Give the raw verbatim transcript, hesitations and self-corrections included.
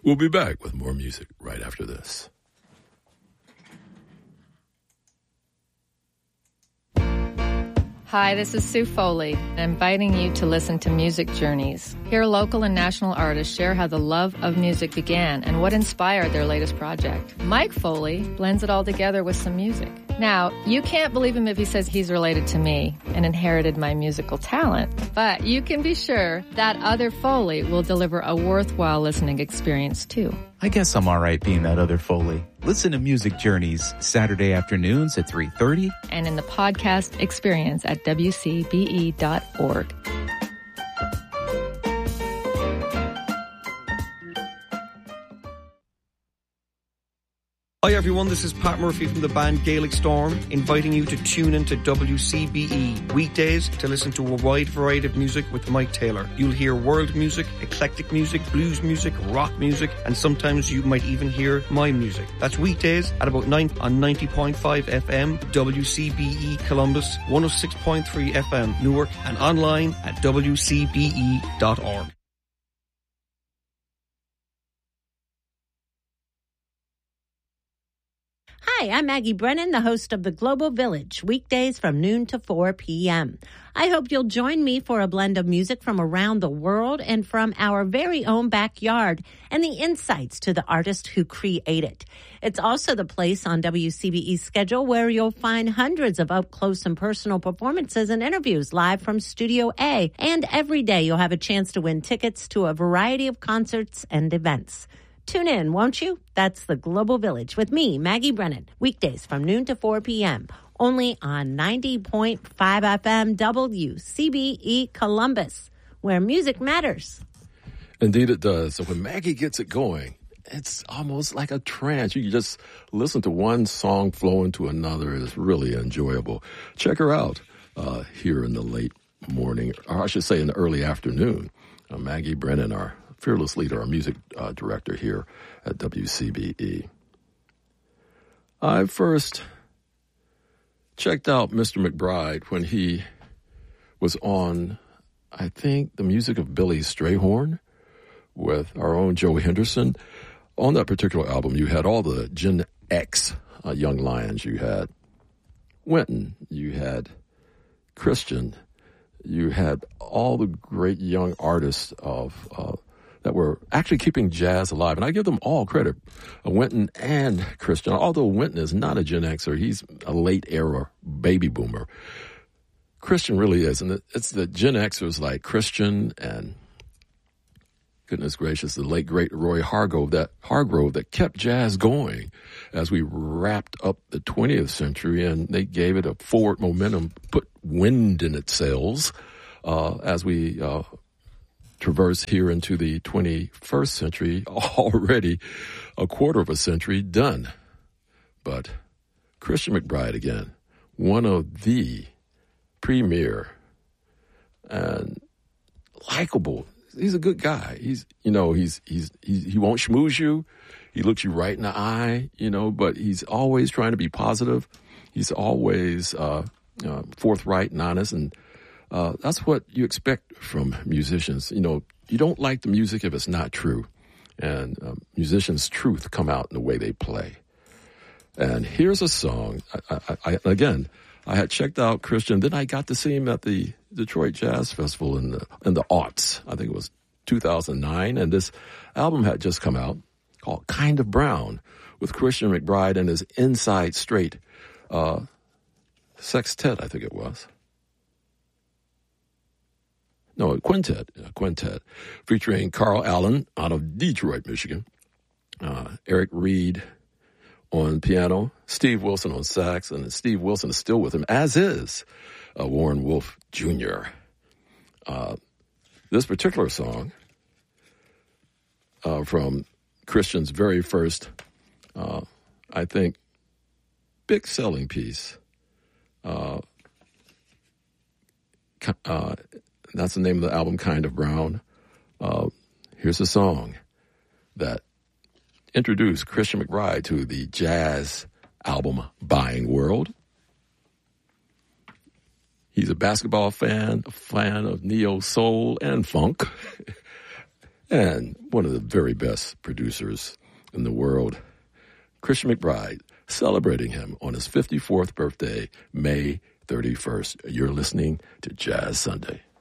We'll be back with more music right after this. Hi, this is Sue Foley, inviting you to listen to Music Journeys. Here, local and national artists share how the love of music began and what inspired their latest project. Mike Foley blends it all together with some music. Now, you can't believe him if he says he's related to me and inherited my musical talent, but you can be sure that other Foley will deliver a worthwhile listening experience, too. I guess I'm all right being that other Foley. Listen to Music Journeys Saturday afternoons at three thirty. And in the podcast experience at w c b e dot org. Hi everyone, this is Pat Murphy from the band Gaelic Storm, inviting you to tune into W C B E weekdays to listen to a wide variety of music with Mike Taylor. You'll hear world music, eclectic music, blues music, rock music, and sometimes you might even hear my music. That's weekdays at about nine on ninety point five F M, W C B E Columbus, one oh six point three F M Newark, and online at w c b e dot org. Hi, I'm Maggie Brennan, the host of The Global Village, weekdays from noon to four p.m. I hope you'll join me for a blend of music from around the world and from our very own backyard and the insights to the artist who create it. It's also the place on W C B E's schedule where you'll find hundreds of up-close and personal performances and interviews live from Studio A. And every day you'll have a chance to win tickets to a variety of concerts and events. Tune in, won't you? That's The Global Village with me, Maggie Brennan, weekdays from noon to four p.m. only on ninety point five F M W C B E Columbus, where music matters. Indeed it does. So when Maggie gets it going, it's almost like a trance. You can just listen to one song flow into another. It's really enjoyable. Check her out uh, here in the late morning, or I should say in the early afternoon. Uh, Maggie Brennan, our fearless leader, our music uh, director here at W C B E. I first checked out Mister McBride when he was on, I think, the music of Billy Strayhorn with our own Joe Henderson. On that particular album, you had all the Gen X uh, young lions. You had Wynton, you had Christian, you had all the great young artists of uh, that were actually keeping jazz alive. And I give them all credit, uh, Wynton and Christian, although Wynton is not a Gen Xer. He's a late era baby boomer. Christian really is. And it's the Gen Xers like Christian and, goodness gracious, the late, great Roy Hargrove that, Hargrove that kept jazz going as we wrapped up the twentieth century, and they gave it a forward momentum, put wind in its sails uh, as we uh, traverse here into the twenty-first century, already a quarter of a century done. But Christian McBride, again, one of the premier and likable. He's a good guy. He's, you know, he's, he's, he's, he won't schmooze you. He looks you right in the eye, you know, but he's always trying to be positive. He's always, uh, uh forthright and honest. And, uh, that's what you expect from musicians. You know, you don't like the music if it's not true. And, um, musicians' truth come out in the way they play. And here's a song. I, I, I again, I had checked out Christian. Then I got to see him at the Detroit Jazz Festival in the in the aughts. I think it was two thousand nine, and this album had just come out called Kind of Brown with Christian McBride and his Inside Straight uh, sextet, I think it was. No, a quintet, a quintet, featuring Carl Allen out of Detroit, Michigan, uh, Eric Reed on piano, Steve Wilson on sax, and Steve Wilson is still with him, as is uh, Warren Wolf Junior Uh, this particular song uh, from Christian's very first, uh, I think, big selling piece, uh, uh, that's the name of the album, Kind of Brown. Uh, here's a song that introduced Christian McBride to the jazz album buying world. He's a basketball fan, a fan of neo soul and funk. and one of the very best producers in the world, Christian McBride, celebrating him on his fifty-fourth birthday, May thirty-first. You're listening to Jazz Sunday.